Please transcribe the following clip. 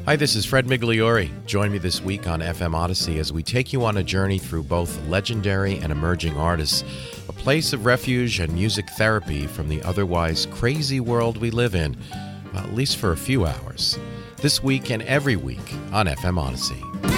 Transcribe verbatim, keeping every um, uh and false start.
Hi, this is Fred Migliore. Join me this week on F M Odyssey as we take you on a journey through both legendary and emerging artists, a place of refuge and music therapy from the otherwise crazy world we live in, well, at least for a few hours. This week and every week on F M Odyssey.